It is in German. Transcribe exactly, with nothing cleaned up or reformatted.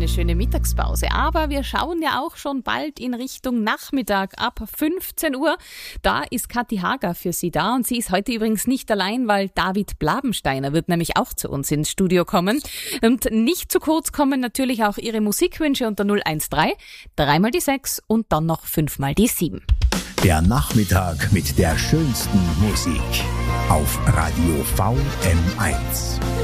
eine schöne Mittagspause. Aber wir schauen ja auch schon bald in Richtung Nachmittag ab fünfzehn Uhr. Da ist Kathi Hager für Sie da und sie ist heute übrigens nicht allein, weil David Blabensteiner wird nämlich auch zu uns ins Studio kommen. Und nicht zu kurz kommen natürlich auch Ihre Musikwünsche unter null eins drei, dreimal die sechs und dann noch fünfmal die sieben. Der Nachmittag mit der schönsten Musik auf Radio V M eins.